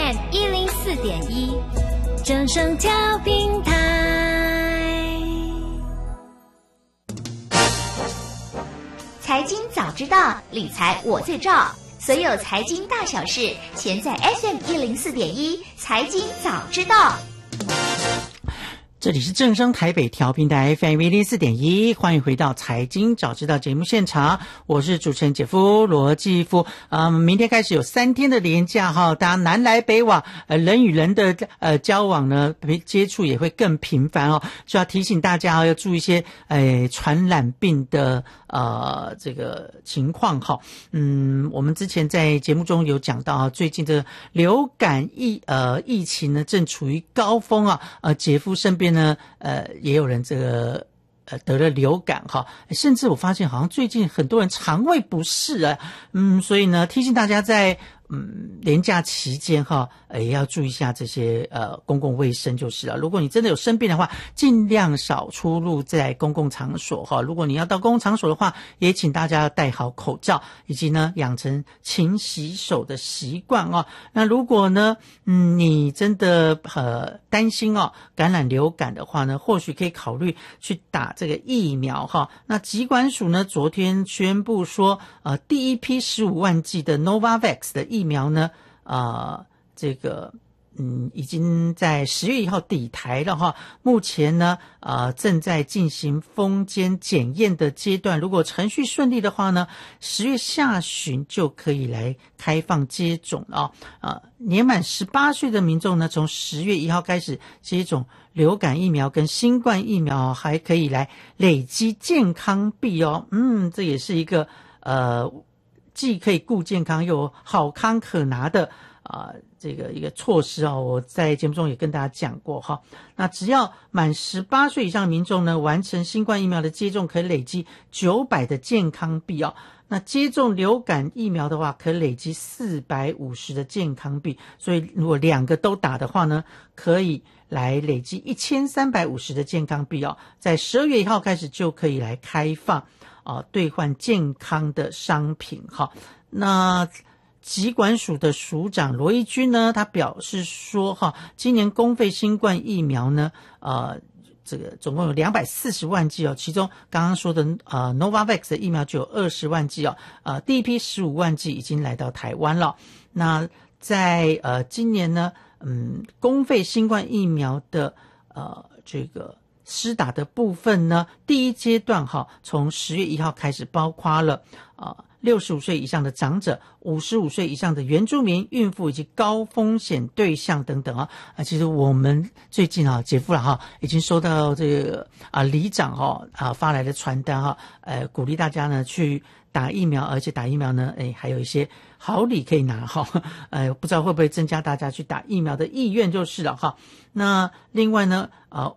FM 104.1，正声调频台。 财经早知道，理财我最照。所有财经大小事，全在 FM 104.1财经早知道。 这里是正声台北调频台 FM 104.1，欢迎回到财经早知道节目现场，我是主持人姐夫罗继夫。明天开始有3天的连假哈，大家南来北往，人与人的交往呢接触也会更频繁哦，就要提醒大家要注意一些传染病的这个情况哈。我们之前在节目中有讲到啊，最近的流感疫情呢正处于高峰啊，姐夫身边呢也有人这个得了流感哈，甚至我发现好像最近很多人肠胃不适啊，所以呢提醒大家在连假期间哈，也要注意一下这些公共卫生就是了。如果你真的有生病的话，尽量少出入在公共场所哈。如果你要到公共场所的话，也请大家戴好口罩，以及呢养成勤洗手的习惯哦。那如果呢你真的担心感染流感的话呢，或许可以考虑去打这个疫苗哈。那疾管署呢昨天宣布说第一批15万剂的 Novavax 的疫苗呢这个已经在10月1号抵台了哈。目前呢正在进行封监检验的阶段，如果程序顺利的话呢，10月下旬就可以来开放接种了年满18岁的民众呢，从10月1号开始接种流感疫苗跟新冠疫苗，还可以来累积健康币哦。这也是一个既可以顾健康又好康可拿的这个一个措施我在节目中也跟大家讲过哈。那只要满18岁以上的民众呢，完成新冠疫苗的接种，可以累积900的健康币那接种流感疫苗的话，可以累积450的健康币。所以如果2个都打的话呢，可以来累积1350的健康币在12月1号开始就可以来开放兑换健康的商品哈。那疾管署的署长罗一军呢，他表示说今年公费新冠疫苗呢这个总共有240万剂其中刚刚说的Novavax 的疫苗就有20万剂第一批15万剂已经来到台湾了。那在今年呢公费新冠疫苗的这个施打的部分呢，第一阶段从10月1号开始，包括了65岁以上的长者、55岁以上的原住民、孕妇以及高风险对象等等其实我们最近姐夫已经收到这个里长发来的传单鼓励大家呢去打疫苗，而且打疫苗呢还有一些好礼可以拿不知道会不会增加大家去打疫苗的意愿就是了那另外呢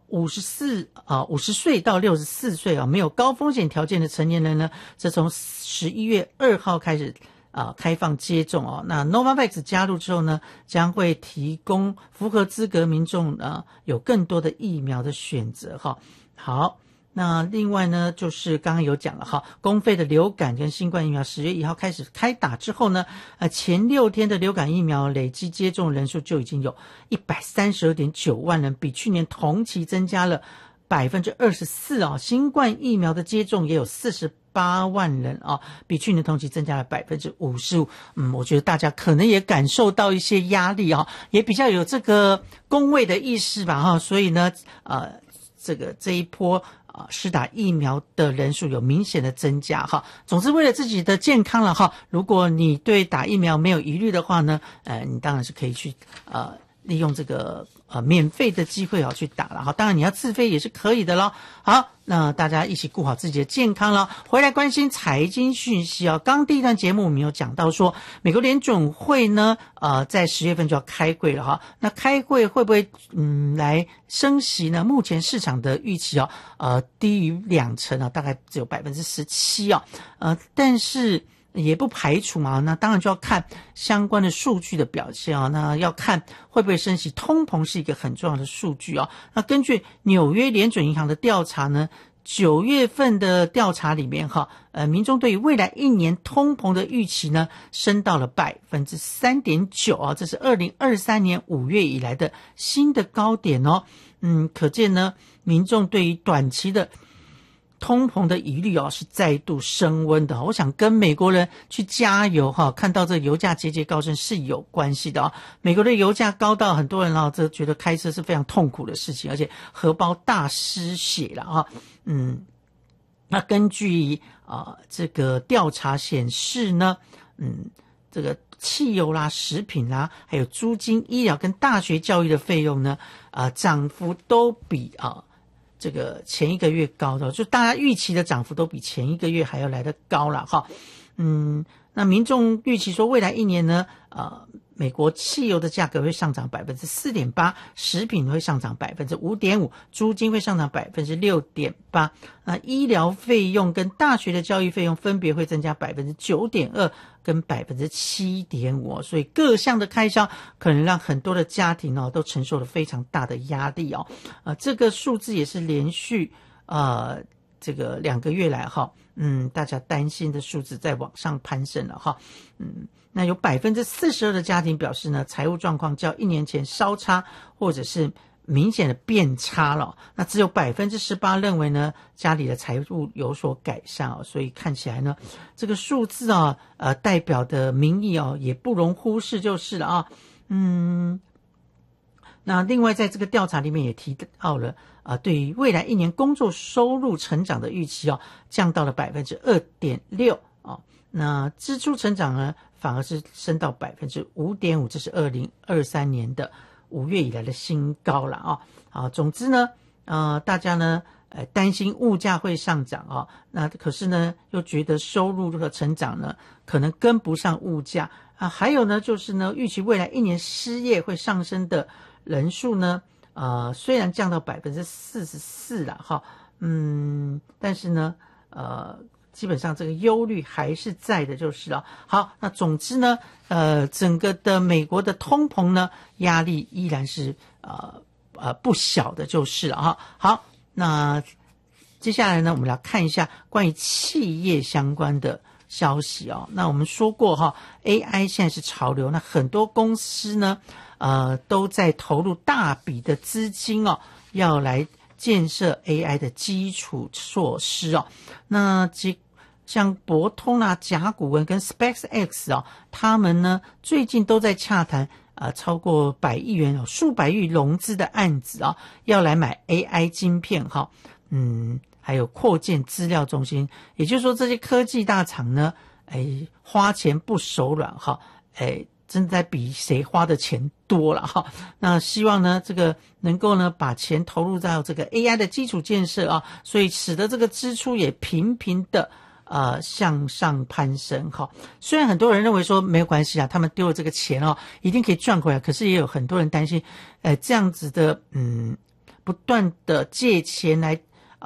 50岁到64岁没有高风险条件的成年人呢，这从11月2号开始开放接种那 Novavax 加入之后呢，将会提供符合资格民众有更多的疫苗的选择好，那另外呢就是刚刚有讲了公费的流感跟新冠疫苗10月1号开始开打之后呢前6天的流感疫苗累计接种人数就已经有 132.9 万人，比去年同期增加了 24% 新冠疫苗的接种也有48万人比去年同期增加了 55%。我觉得大家可能也感受到一些压力也比较有这个公卫的意识吧所以呢这一波施打疫苗的人数有明显的增加总之为了自己的健康了如果你对打疫苗没有疑虑的话呢你当然是可以去利用这个免费的机会去打了当然你要自费也是可以的咯。好，那大家一起顾好自己的健康了，回来关心财经讯息刚第一段节目我们有讲到说美国联准会呢在10月份就要开会了那开会会不会来升息呢？目前市场的预期低于20%大概只有 17% 但是也不排除嘛，那当然就要看相关的数据的表现那要看会不会升息，通膨是一个很重要的数据那根据纽约联准银行的调查呢， 9月份的调查里面民众对于未来1年通膨的预期呢升到了 3.9% 这是2023年5月以来的新的高点哦。可见呢民众对于短期的通膨的疑虑是再度升温的。我想跟美国人去加油看到这油价节节高升是有关系的美国的油价高到很多人这觉得开车是非常痛苦的事情，而且荷包大失血了那根据这个调查显示呢这个汽油啦、食品啦，还有租金、医疗跟大学教育的费用呢涨幅都比这个前一个月高的，就大家预期的涨幅都比前一个月还要来得高了那民众预期说未来1年呢美国汽油的价格会上涨 4.8%， 食品会上涨 5.5%， 租金会上涨 6.8%， 那医疗费用跟大学的教育费用分别会增加 9.2% 跟 7.5%， 所以各项的开销可能让很多的家庭都承受了非常大的压力这个数字也是连续这个2个月来大家担心的数字在往上攀升了那有 42% 的家庭表示呢财务状况较1年前稍差或者是明显的变差了，那只有 18% 认为呢家里的财务有所改善所以看起来呢这个数字代表的民意也不容忽视就是了那另外在这个调查里面也提到了对于未来1年工作收入成长的预期降到了 2.6%那支出成长呢反而是升到 5.5%， 这是2023年的5月以来的新高了总之呢大家呢担心物价会上涨那可是呢又觉得收入的成长呢可能跟不上物价还有呢就是呢预期未来1年失业会上升的人数呢虽然降到 44% 了但是呢基本上这个忧虑还是在的就是了好，那总之呢整个的美国的通膨呢压力依然是不小的就是了好，那接下来呢我们来看一下关于企业相关的消息那我们说过AI 现在是潮流，那很多公司呢都在投入大笔的资金要来建设 AI 的基础措施那像博通甲骨文跟 SpaceX 他们呢最近都在洽谈超过100亿元数百亿融资的案子要来买 AI 晶片还有扩建资料中心，也就是说这些科技大厂呢花钱不手软真在比谁花的钱多了那希望呢这个能够呢把钱投入到这个 AI 的基础建设所以使得这个支出也频频的向上攀升虽然很多人认为说没有关系他们丢了这个钱一定可以赚回来，可是也有很多人担心这样子的不断的借钱来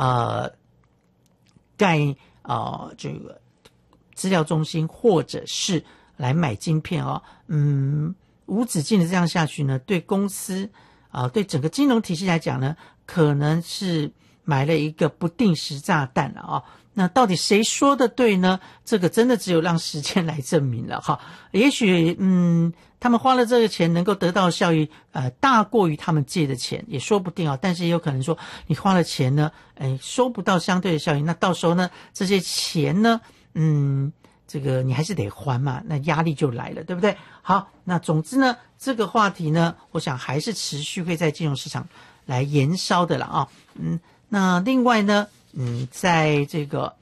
盖这个资料中心或者是来买晶片无止境的这样下去呢对公司对整个金融体系来讲呢可能是埋了一个不定时炸弹了那到底谁说的对呢？这个真的只有让时间来证明了也许他们花了这个钱能够得到的效益大过于他们借的钱也说不定但是也有可能说你花了钱呢收不到相对的效益，那到时候呢这些钱呢这个你还是得还嘛，那压力就来了，对不对？好，那总之呢这个话题呢我想还是持续会在金融市场来延烧的了那另外呢在这个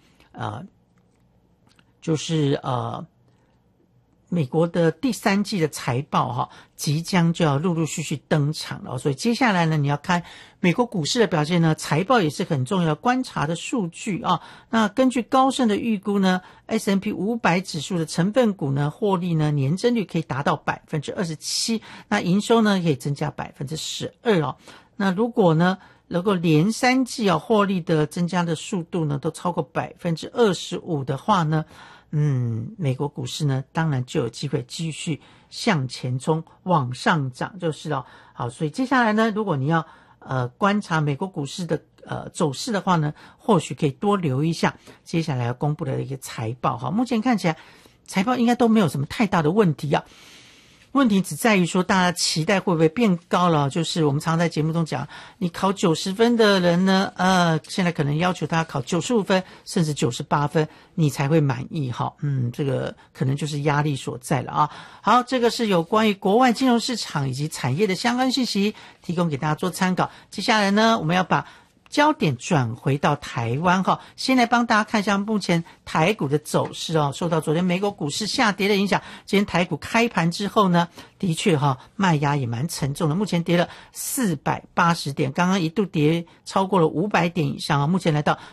就是美国的第3季的财报即将就要陆陆续续登场了所以接下来呢你要看美国股市的表现呢财报也是很重要观察的数据那根据高盛的预估呢 S&P 500指数的成分股呢获利呢年增率可以达到 27%， 那营收呢可以增加 12% 那如果连3季获利的增加的速度呢都超过 25% 的话呢美国股市呢当然就有机会继续向前冲往上涨就是了好，所以接下来呢如果你要观察美国股市的走势的话呢，或许可以多留意一下接下来要公布的一个财报哈。目前看起来财报应该都没有什么太大的问题啊。问题只在于说大家期待会不会变高了，就是我们常在节目中讲，你考90分的人呢，现在可能要求他考95分甚至98分你才会满意哈。这个可能就是压力所在了啊。好，这个是有关于国外金融市场以及产业的相关信息，提供给大家做参考。接下来呢，我们要把焦点转回到台湾哈，先来帮大家看一下目前台股的走势哦。受到昨天美国股市下跌的影响，今天台股开盘之后呢，的确哈卖压也蛮沉重的，目前跌了480点，刚刚一度跌超过了500点以上啊，目前来到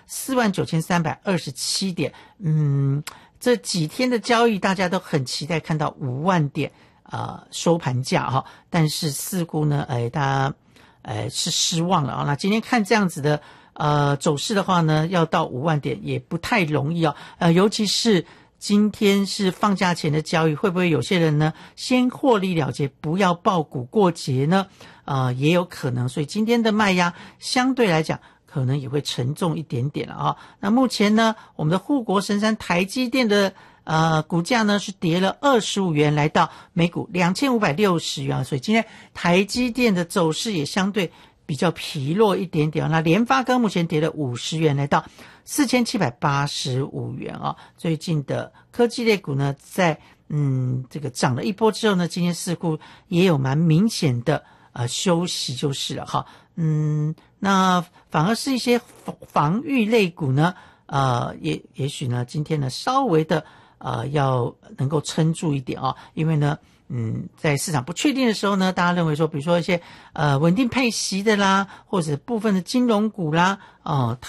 49327点。这几天的交易大家都很期待看到5万点收盘价哈，但是似乎呢大家是失望了啊。那今天看这样子的走势的话呢，要到5万点也不太容易啊。尤其是今天是放假前的交易，会不会有些人呢先获利了结，不要抱股过节呢？也有可能，所以今天的卖压相对来讲可能也会沉重一点点了啊。那目前呢，我们的护国神山台积电的股价呢是跌了25元，来到每股2560元，所以今天台积电的走势也相对比较疲弱一点点。那联发科目前跌了50元，来到4785元啊。最近的科技类股呢，在这个涨了一波之后呢，今天似乎也有蛮明显的休息就是了哈。那反而是一些防御类股呢，也许呢今天呢稍微的要能够撑住一点啊，因为呢在市场不确定的时候呢，大家认为说比如说一些稳定配息的啦，或者部分的金融股啦